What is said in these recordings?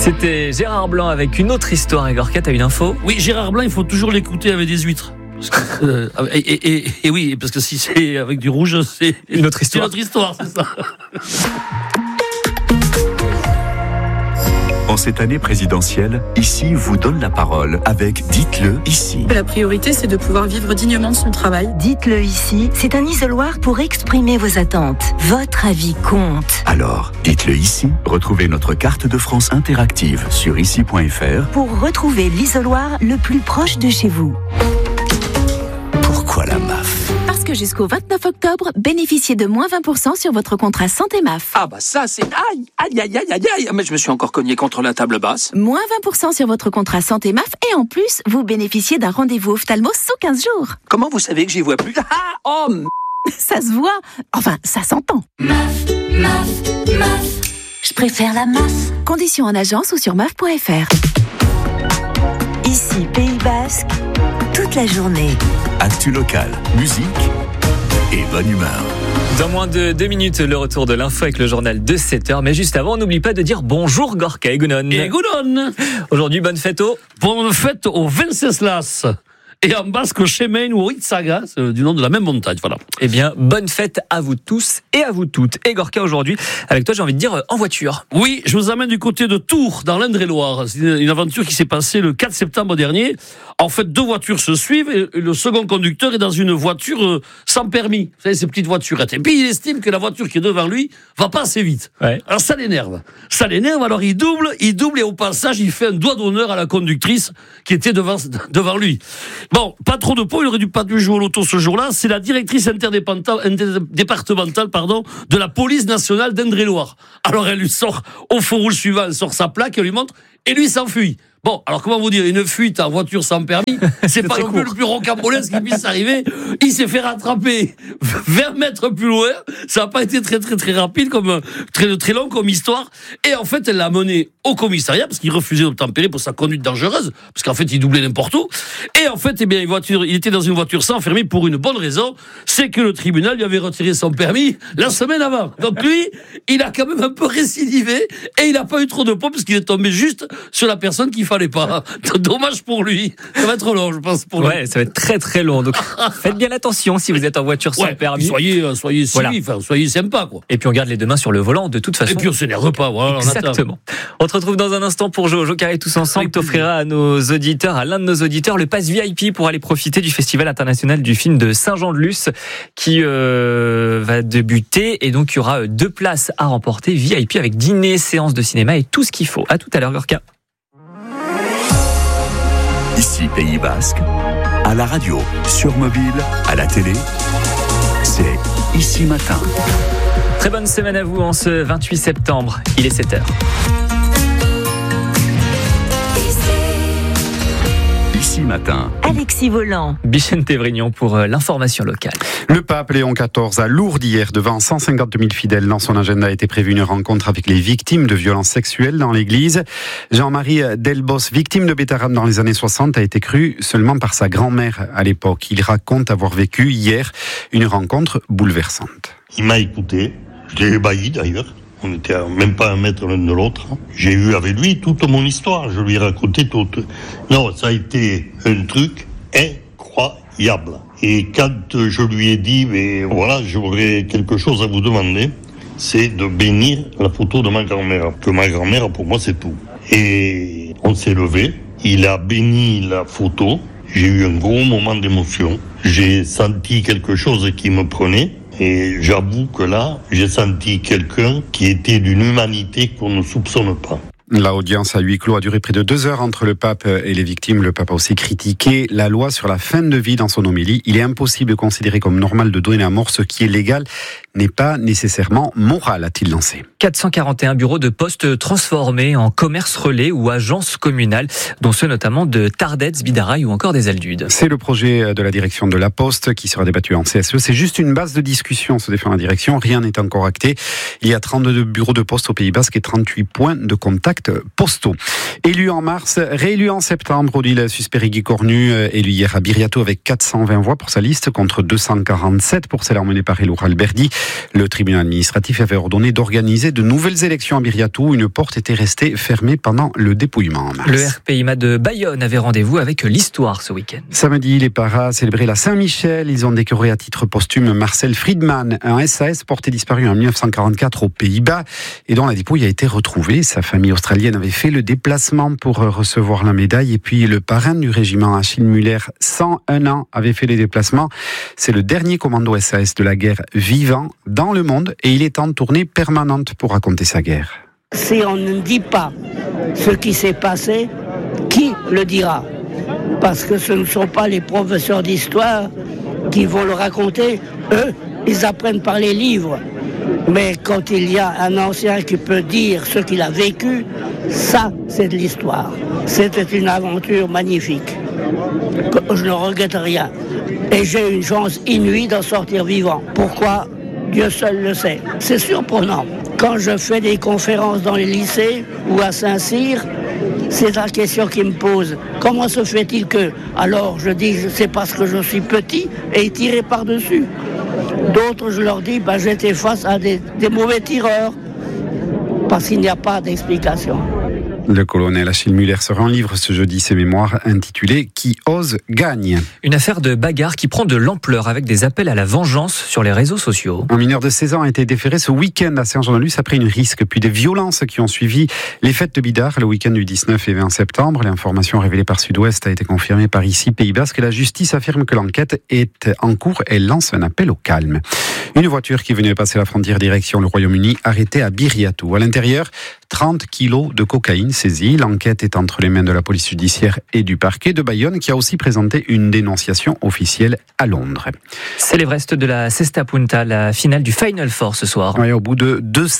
C'était Gérard Blanc avec une autre histoire. Et Gorka, t'as une info ? Oui, Gérard Blanc, il faut toujours l'écouter avec des huîtres. Parce que, et oui, parce que si c'est avec du rouge, c'est une autre histoire. C'est une autre histoire, c'est ça. En cette année présidentielle, Ici vous donne la parole avec Dites-le ici. La priorité, c'est de pouvoir vivre dignement de son travail. Dites-le ici, c'est un isoloir pour exprimer vos attentes. Votre avis compte. Alors, dites-le ici. Retrouvez notre carte de France interactive sur ici.fr pour retrouver l'isoloir le plus proche de chez vous. Pourquoi la MAF ? Parce que jusqu'au 29 octobre, bénéficiez de moins 20% sur votre contrat santé MAF. Ah bah ça c'est... Aïe, mais je me suis encore cogné contre la table basse. Moins 20% sur votre contrat santé MAF et en plus, vous bénéficiez d'un rendez-vous ophtalmo sous 15 jours. Comment vous savez que j'y vois plus ? Ça se voit, enfin ça s'entend. MAF. Je préfère la MAF. Conditions en agence ou sur maf.fr. Ici, Pays Basque, toute la journée. Actu local, musique et bonne humeur. Dans moins de 2 minutes, le retour de l'info avec le journal de 7h. Mais juste avant, n'oublie pas de dire bonjour Gorka et Gounon. Et Gounon. Aujourd'hui, bonne fête au Venceslas. Et en basque, au Chemin ou au Itzaga, c'est du nom de la même montagne, voilà. Eh bien, bonne fête à vous tous et à vous toutes. Et Gorka, aujourd'hui, avec toi, j'ai envie de dire en voiture. Oui, je vous amène du côté de Tours, dans l'Indre-et-Loire. C'est une aventure qui s'est passée le 4 septembre dernier. En fait, 2 voitures se suivent et le second conducteur est dans une voiture sans permis. Vous savez, ces petites voiturettes. Et puis, il estime que la voiture qui est devant lui va pas assez vite. Ouais. Alors, ça l'énerve, alors il double et au passage, il fait un doigt d'honneur à la conductrice qui était devant lui. Bon, pas trop de points, il aurait pas dû jouer au loto ce jour-là. C'est la directrice départementale de la police nationale d'Indre-et-Loire. Alors elle lui sort, au feu rouge suivant, elle sort sa plaque, elle lui montre, et lui s'enfuit. Bon, alors comment vous dire, une fuite en voiture sans permis, c'est pas non plus le plus rocambolesque qui puisse arriver. Il s'est fait rattraper 20 mètres plus loin. Ça n'a pas été très rapide, très long comme histoire. Et en fait, elle l'a mené au commissariat parce qu'il refusait d'obtempérer pour sa conduite dangereuse, parce qu'en fait, il doublait n'importe où. Et en fait, il était dans une voiture sans permis pour une bonne raison, c'est que le tribunal lui avait retiré son permis la semaine avant. Donc lui, il a quand même un peu récidivé et il n'a pas eu trop de points parce qu'il est tombé juste sur la personne qu'il fallait pas. Dommage pour lui. Ça va être long, je pense, pour lui. Ouais, ça va être très long. Donc, faites bien attention si vous êtes en voiture sans permis. Soyez voilà. soyez sympa, quoi. Et puis on garde les deux mains sur le volant, de toute façon. Et puis on s'énerve pas, voilà. Exactement. On te retrouve dans un instant pour jouer au Joker et tous ensemble. T'offrira à l'un de nos auditeurs, le pass VIP pour aller profiter du Festival international du film de Saint-Jean-de-Luz qui va débuter. Et donc, il y aura 2 places à remporter VIP avec dîner, séance de cinéma et tout ce qu'il faut. À tout à l'heure, Gorka. Ici Pays Basque, à la radio, sur mobile, à la télé, c'est Ici Matin. Très bonne semaine à vous en ce 28 septembre. Il est 7h. Ici Matin. Alexis Volant. Bichente Vrignon pour l'information locale. Le pape Léon XIV a Lourdes hier devant 150 000 fidèles. Dans son agenda a été prévue une rencontre avec les victimes de violences sexuelles dans l'église. Jean-Marie Delbos, victime de Bétarame dans les années 60, a été cru seulement par sa grand-mère à l'époque. Il raconte avoir vécu hier une rencontre bouleversante. Il m'a écouté, j'étais ébahi d'ailleurs. On n'était même pas 1 mètre l'un de l'autre. J'ai eu avec lui toute mon histoire. Je lui ai raconté toute. Non, ça a été un truc incroyable. Et quand je lui ai dit, mais voilà, j'aurais quelque chose à vous demander, c'est de bénir la photo de ma grand-mère. Que ma grand-mère, pour moi, c'est tout. Et on s'est levé. Il a béni la photo. J'ai eu un gros moment d'émotion. J'ai senti quelque chose qui me prenait. Et j'avoue que là, j'ai senti quelqu'un qui était d'une humanité qu'on ne soupçonne pas. L'audience à huis clos a duré près de 2 heures entre le pape et les victimes. Le pape a aussi critiqué la loi sur la fin de vie dans son homélie. Il est impossible de considérer comme normal de donner la mort. Ce qui est légal n'est pas nécessairement moral, a-t-il lancé. 441 bureaux de poste transformés en commerce relais ou agences communales, dont ceux notamment de Tardets, Bidaraï ou encore des Aldudes. C'est le projet de la direction de la Poste qui sera débattu en CSE. C'est juste une base de discussion, se défend la direction. Rien n'est encore acté. Il y a 32 bureaux de poste au Pays Basque et 38 points de contact actes postaux. Élu en mars, réélu en septembre, Odile Suspérigui-Cornu, élu hier à Biriatou avec 420 voix pour sa liste contre 247 pour celle emmenée par Elour Alberdi. Le tribunal administratif avait ordonné d'organiser de nouvelles élections à Biriatou. Une porte était restée fermée pendant le dépouillement en mars. Le RPIMA de Bayonne avait rendez-vous avec l'histoire ce week-end. Samedi, les Paras célébraient la Saint-Michel. Ils ont décoré à titre posthume Marcel Friedman, un SAS porté disparu en 1944 aux Pays-Bas et dont la dépouille a été retrouvée. Sa famille australienne avait fait le déplacement pour recevoir la médaille. Et puis le parrain du régiment, Achille Muller, 101 ans, avait fait les déplacements. C'est le dernier commando SAS de la guerre vivant dans le monde et il est en tournée permanente pour raconter sa guerre. Si on ne dit pas ce qui s'est passé, qui le dira ? Parce que ce ne sont pas les professeurs d'histoire qui vont le raconter. Eux, ils apprennent par les livres. Mais quand il y a un ancien qui peut dire ce qu'il a vécu, ça, c'est de l'histoire. C'était une aventure magnifique. Je ne regrette rien. Et j'ai une chance inouïe d'en sortir vivant. Pourquoi ? Dieu seul le sait. C'est surprenant. Quand je fais des conférences dans les lycées ou à Saint-Cyr, c'est la question qui me pose. Comment se fait-il que... Alors je dis, c'est parce que je suis petit et tiré par-dessus. D'autres, je leur dis, j'étais face à des mauvais tireurs. Parce qu'il n'y a pas d'explication. Le colonel Achille Muller sera en livre ce jeudi ses mémoires intitulées « Qui ose gagne ». Une affaire de bagarre qui prend de l'ampleur avec des appels à la vengeance sur les réseaux sociaux. Un mineur de 16 ans a été déféré ce week-end à Saint-Jean-de-Luz après une risque, puis des violences qui ont suivi les fêtes de Bidart le week-end du 19 et 20 septembre. L'information révélée par Sud-Ouest a été confirmée par ici, Pays Basque, et la justice affirme que l'enquête est en cours et lance un appel au calme. Une voiture qui venait passer la frontière direction le Royaume-Uni arrêtée à Biriatou. À l'intérieur, 30 kilos de cocaïne saisie. L'enquête est entre les mains de la police judiciaire et du parquet de Bayonne qui a aussi présenté une dénonciation officielle à Londres. C'est l'Everest de la Cesta Punta, la finale du Final Four ce soir. Oui, au bout de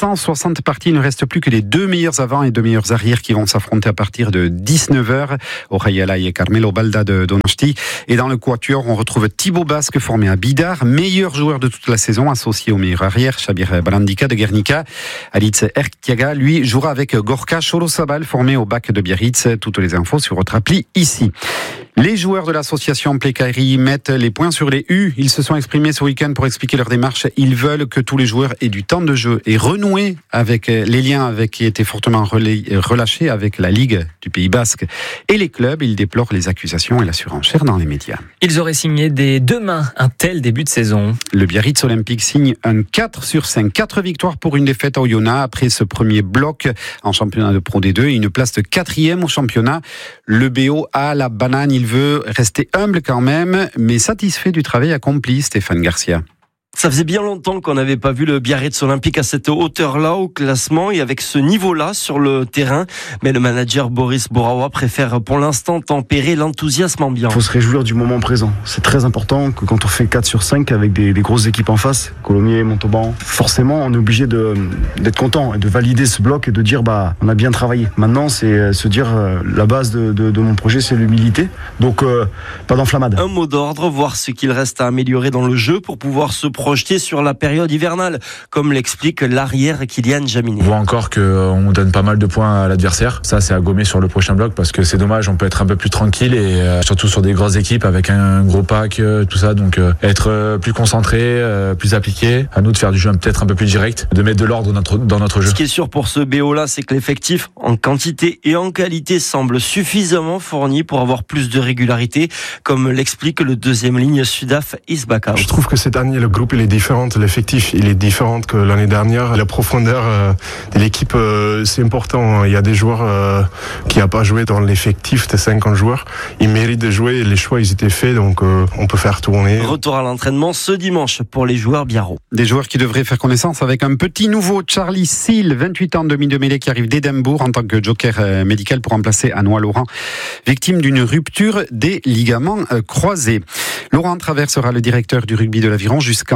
260 parties, il ne reste plus que les deux meilleurs avants et deux meilleurs arrières qui vont s'affronter à partir de 19h. Orayala et Carmelo Balda de Donosti. Et dans le quatuor, on retrouve Thibaut Basque formé à Bidart, meilleur joueur de toute la saison, associé au meilleur arrière, Shabir Balandika de Guernica. Alitz Erktiaga, lui, jouera avec Gorka Cholosabal, formé au bac de Biarritz. Toutes les infos sur votre appli ici. Les joueurs de l'association Plécaillerie mettent les points sur les U. Ils se sont exprimés ce week-end pour expliquer leur démarche. Ils veulent que tous les joueurs aient du temps de jeu et renouer avec les liens qui étaient fortement relâchés avec la Ligue du Pays Basque. Et les clubs, ils déplorent les accusations et la surenchère dans les médias. Ils auraient signé dès demain un tel début de saison. Le Biarritz Olympique signe un 4/5. 4 victoires pour une défaite à Oyonnax après ce premier bloc en championnat de Pro D2 et une place de 4e au championnat. Le BO a la banane. Il veut rester humble quand même, mais satisfait du travail accompli, Stéphane Garcia. Ça faisait bien longtemps qu'on n'avait pas vu le Biarritz Olympique à cette hauteur-là au classement et avec ce niveau-là sur le terrain. Mais le manager Boris Borawa préfère pour l'instant tempérer l'enthousiasme ambiant. Il faut se réjouir du moment présent. C'est très important que quand on fait 4/5 avec des grosses équipes en face, Colomiers, Montauban, forcément on est obligé d'être content et de valider ce bloc et de dire on a bien travaillé. Maintenant c'est se dire la base de mon projet c'est l'humilité. Donc pas d'enflammade. Un mot d'ordre, voir ce qu'il reste à améliorer dans le jeu pour pouvoir se projeté sur la période hivernale, comme l'explique l'arrière Kylian Jaminet. On voit encore qu'on donne pas mal de points à l'adversaire. Ça, c'est à gommer sur le prochain bloc parce que c'est dommage, on peut être un peu plus tranquille et surtout sur des grosses équipes avec un gros pack, tout ça. Donc être plus concentré, plus appliqué. À nous de faire du jeu peut-être un peu plus direct, de mettre de l'ordre dans notre jeu. Ce qui est sûr pour ce BO-là, c'est que l'effectif en quantité et en qualité semble suffisamment fourni pour avoir plus de régularité, comme l'explique le deuxième ligne Sudaf Isbaka. Je trouve que cette année, le groupe il est différent, l'effectif il est différent que l'année dernière. La profondeur de l'équipe c'est important. Il y a des joueurs qui n'ont pas joué dans l'effectif de 50 joueurs. Ils méritent de jouer, les choix ils étaient faits donc on peut faire tourner. Retour à l'entraînement ce dimanche pour les joueurs biarro. Des joueurs qui devraient faire connaissance avec un petit nouveau, Charlie Seal, 28 ans, demi de mêlée qui arrive d'Édimbourg en tant que joker médical pour remplacer Anoa Laurent, victime d'une rupture des ligaments croisés. Laurent Travers sera le directeur du rugby de l'Aviron jusqu'en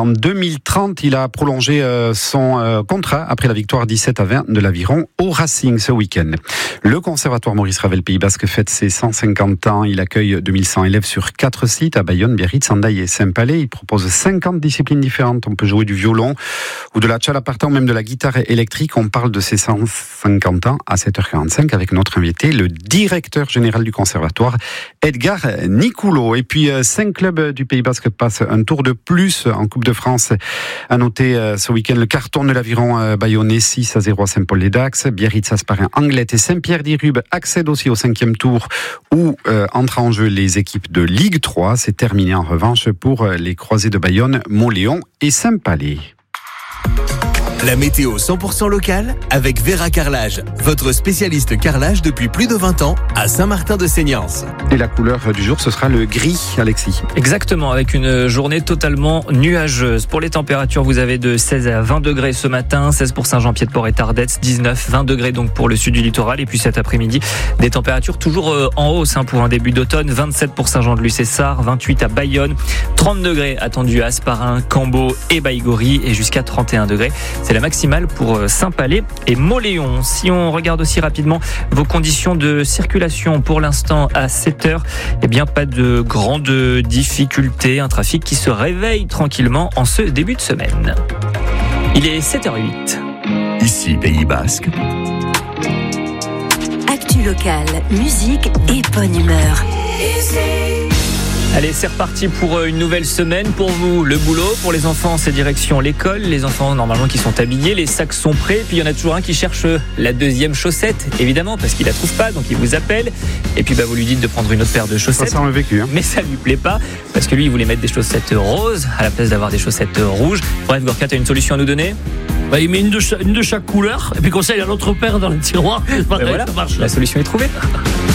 jusqu'en 2030. Il a prolongé son contrat après la victoire 17-20 de l'Aviron au Racing ce week-end. Le Conservatoire Maurice Ravel Pays Basque fête ses 150 ans. Il accueille 2100 élèves sur 4 sites à Bayonne, Biarritz, Sandaï et Saint-Palais. Il propose 50 disciplines différentes. On peut jouer du violon ou de la tchalaparta ou même de la guitare électrique. On parle de ses 150 ans à 7h45 avec notre invité, le directeur général du Conservatoire, Edgar Nicoulot. Et puis 5 clubs du Pays Basque passent un tour de plus en Coupe de France. À noter ce week-end le carton de l'Aviron bayonnais 6-0 à Saint-Paul-les-Dax. Biarritz, Asparin, Anglet et Saint-Pierre-d'Irube accèdent aussi au 5e tour où entrent en jeu les équipes de Ligue 3. C'est terminé en revanche pour les Croisés de Bayonne, Montléon et Saint-Palais. La météo 100% locale avec Vera Carrelage, votre spécialiste carrelage depuis plus de 20 ans à Saint-Martin-de-Seignance. Et la couleur du jour, ce sera le gris, Alexis. Exactement, avec une journée totalement nuageuse. Pour les températures, vous avez de 16 à 20 degrés ce matin, 16 pour Saint-Jean-Pied-de-Port et Tardets, 19, 20 degrés donc pour le sud du littoral. Et puis cet après-midi, des températures toujours en hausse pour un début d'automne, 27 pour Saint-Jean-de-Luz et Sarre, 28 à Bayonne, 30 degrés attendus à Asparin, Cambo et Baïgorry et jusqu'à 31 degrés. C'est la maximale pour Saint-Palais et Montléon. Si on regarde aussi rapidement vos conditions de circulation pour l'instant à 7h, eh bien pas de grandes difficultés, un trafic qui se réveille tranquillement en ce début de semaine. Il est 7h08. Ici Pays Basque. Actu locale, musique et bonne humeur. Allez, c'est reparti pour une nouvelle semaine. Pour vous, le boulot. Pour les enfants, c'est direction l'école. Les enfants, normalement, qui sont habillés. Les sacs sont prêts. Puis il y en a toujours un qui cherche la deuxième chaussette, évidemment, parce qu'il la trouve pas. Donc il vous appelle. Et puis vous lui dites de prendre une autre paire de chaussettes. Ça, on l'a vécu. Mais ça lui plaît pas. Parce que lui, il voulait mettre des chaussettes roses à la place d'avoir des chaussettes rouges. Bref, Gorka, t'as une solution à nous donner ? Il met une de chaque couleur. Et puis comme ça, il a l'autre paire dans le tiroir. Pareil, voilà, ça marche. La solution est trouvée.